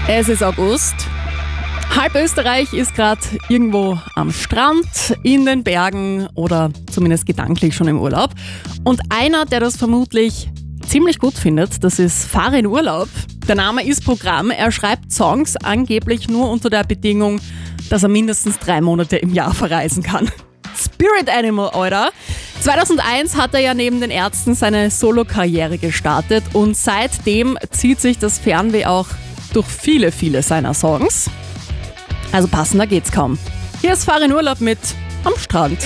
Es ist August. Halb Österreich ist gerade irgendwo am Strand, in den Bergen oder zumindest gedanklich schon im Urlaub. Und einer, der das vermutlich ziemlich gut findet, das ist Fahre in Urlaub. Der Name ist Programm. Er schreibt Songs angeblich nur unter der Bedingung, dass er mindestens 3 Monate im Jahr verreisen kann. Spirit Animal, Alter. 2001 hat er ja neben den Ärzten seine Solo-Karriere gestartet und seitdem zieht sich das Fernweh auch durch viele, viele seiner Songs. Also passender geht's kaum. Hier ist Fahre in Urlaub mit Am Strand.